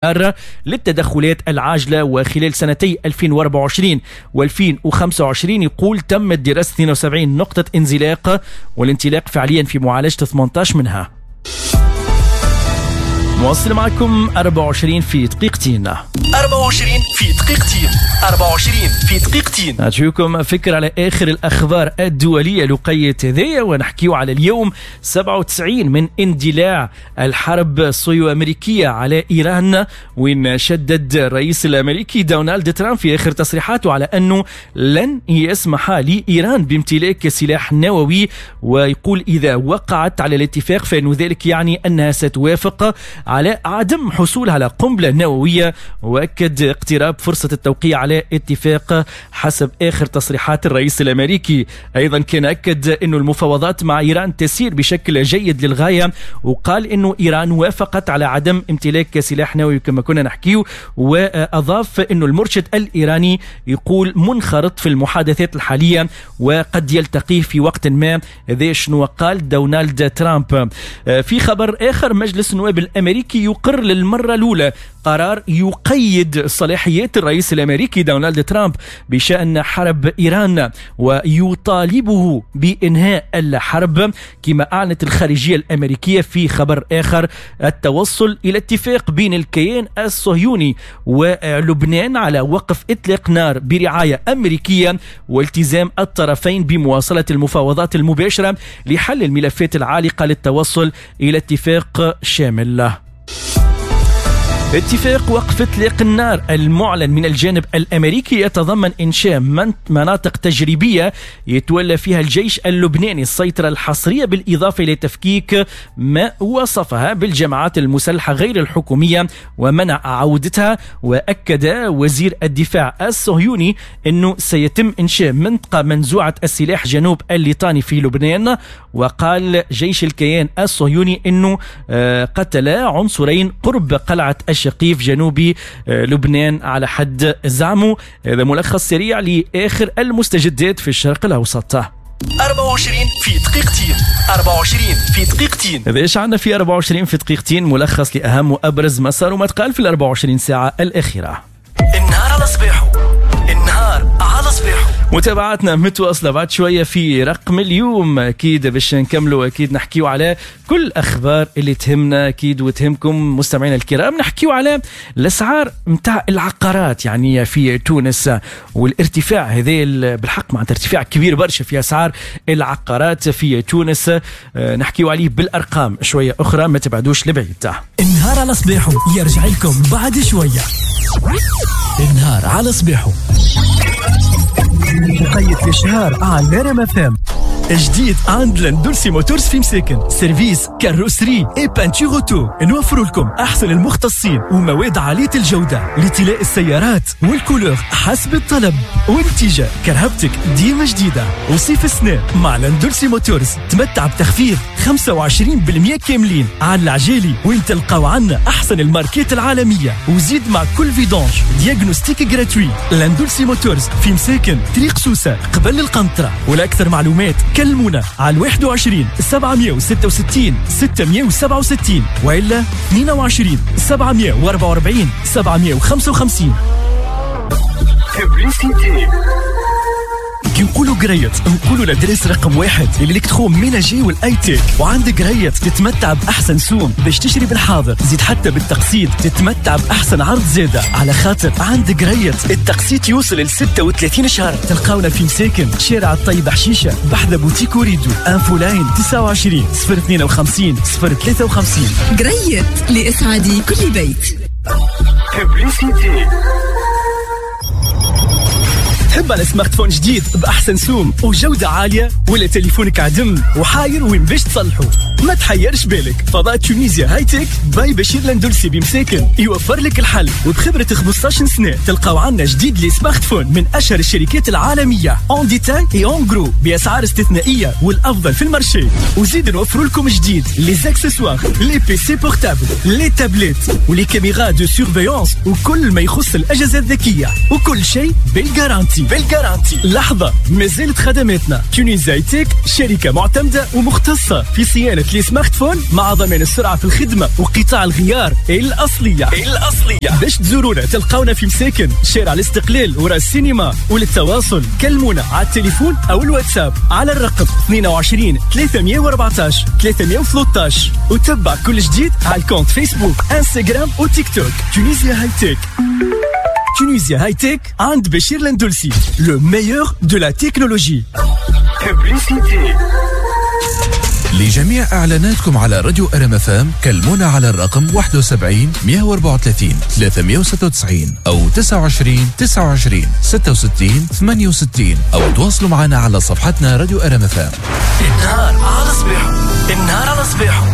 للتدخلات العاجلة، وخلال سنتي 2024 و2025 يقول تمت دراسة 72 نقطة انزلاق والانطلاق فعليا في معالجة 18 منها. مواصل معكم 24 في دقيقتين. 24 في دقيقتين. 24 في دقيقتين. نعطيكم فكرة على آخر الأخبار الدولية لقية هذية، ونحكيو على اليوم 97 من اندلاع الحرب الصينية-أمريكية على إيران، وين شدد الرئيس الأمريكي دونالد ترامب في آخر تصريحاته على أنه لن يسمح لإيران بامتلاك سلاح نووي، ويقول إذا وقعت على الاتفاق فإن ذلك يعني أنها ستوافق على عدم حصولها على قنبلة نووية، وأكد اقتراب فرصة التوقيع على اتفاق حسب آخر تصريحات الرئيس الأمريكي. أيضا كان أكد أنه المفاوضات مع إيران تسير بشكل جيد للغاية، وقال أنه إيران وافقت على عدم امتلاك سلاح نووي كما كنا نحكيه، وأضاف أنه المرشد الإيراني يقول منخرط في المحادثات الحالية وقد يلتقي في وقت ما. هذا شنو قال دونالد ترامب. في خبر آخر، مجلس النواب الأمريكي يقر للمرة الأولى قرار يقيد صلاحيات الرئيس الأمريكي دونالد ترامب بشأن حرب إيران، ويطالبه بإنهاء الحرب كما أعلنت الخارجية الأمريكية. في خبر آخر، التوصل إلى اتفاق بين الكيان الصهيوني ولبنان على وقف إطلاق نار برعاية أمريكية، والتزام الطرفين بمواصلة المفاوضات المباشرة لحل الملفات العالقة للتوصل إلى اتفاق شامل. اتفاق وقف اطلاق النار المعلن من الجانب الامريكي يتضمن انشاء مناطق تجريبيه يتولى فيها الجيش اللبناني السيطره الحصريه، بالاضافه الى تفكيك ما وصفها بالجماعات المسلحه غير الحكوميه ومنع عودتها. واكد وزير الدفاع الصهيوني انه سيتم انشاء منطقه منزوعه السلاح جنوب الليطاني في لبنان. وقال جيش الكيان الصهيوني انه قتل عنصرين قرب قلعه الشقيف جنوبي لبنان على حد زعمه. هذا ملخص سريع لآخر المستجدات في الشرق الأوسط. 24 في دقيقتين. 24 في دقيقتين. هذا ايش عنا في 24 في دقيقتين؟ ملخص لأهم وأبرز ما صار وما تقال في 24 ساعة الأخيرة. النهار على صباحه. النهار على صباحه. متابعاتنا متواصلة بعد شوية في رقم اليوم، أكيد باش نكملوا أكيد نحكيوا على كل الأخبار اللي تهمنا أكيد وتهمكم مستمعينا الكرام. نحكيوا على الأسعار متاع العقارات يعني في تونس، والارتفاع هذا بالحق مع ارتفاع كبير برشا في أسعار العقارات في تونس. نحكيوا عليه بالأرقام شوية أخرى، ما تبعدوش لبعيد. النهار على صباحه يرجع لكم بعد شوية. النهار على صباحه مقيد في شهر على ريم اف ام. جديد عند لاندولسي موتورز في مساكن، سيرفيس كاروسري اي بانتور اوتو. نوفر لكم احسن المختصين ومواد عاليه الجوده لطلاء السيارات والكولور حسب الطلب والاتجاه. كرهبتك ديما جديده. وصيف السنة مع لاندولسي موتورز تمتع بتخفيض 25% كاملين على العجالي، وين تلقاو عنا احسن الماركات العالميه، وزيد مع كل فيدونج دياغنوستيك جراتوي. لاندولسي موتورز في مساكن طريق سوسه قبل القنطره. ولاكثر معلومات كلمونا على 21 766 667 وإلا 22 744 755. كي نقولوا قريت نقولوا لدرس رقم 1 الالكترون ميناجي والاي تيك. وعندك قريت تتمتع باحسن سوم باش تشتري بالحاضر، زيد حتى بالتقسيط تتمتع باحسن عرض زاده، على خاطر عندك قريت التقسيط يوصل ل 36 شهر. تلقاونا في مساكن شارع الطيب حشيشه بحذا بوتيك وريدو. انفو لاين 29 052 053. قريت لاسعاد كل بيت. تحب على سمارت فون جديد بأحسن سوم وجودة عالية، ولا تليفونك عدم وحاير وين باش تصلحه؟ ما تحيرش بالك، فضاء تونيزيا هاي تك باي بشير لاندولسي بمساكن يوفر لك الحل، وبخبرة 15 سنة تلقاو عنا جديد لي سمارت فون من أشهر الشركات العالمية اون ديتاي اي اون جرو بأسعار استثنائية والأفضل في المارشي. وزيد نوفر لكم جديد لي زاكسسوار، لي بي سي بورتابل، لي تابلت ولي كاميرا دو سيرفيونس، وكل ما يخص الأجهزة الذكية، وكل شيء بالجارانتي. لحظة، مازالت خدماتنا. تونيزيا تك شركة معتمدة ومختصة في صيانة عندك لي سمارت فون مع ضمان السرعة في الخدمة وقطع الغيار الأصلية باش تزورونا تلقاونا في مساكن شارع الاستقلال ورا السينما. وللتواصل كلمونا على التليفون أو الواتساب على الرقم 22 314 313 وتبع كل جديد على الكونت فيسبوك انستغرام وتيك توك. تونيزيا هاي تك. تونيزيا هاي تك عند بشير لندلسي لو ميور دو لا تكنولوجي. لجميع إعلاناتكم على راديو RMFM كلمونا على الرقم 71 134 396 أو 29 29 66 68 أو تواصلوا معنا على صفحتنا راديو RMFM. النهار على صباحو.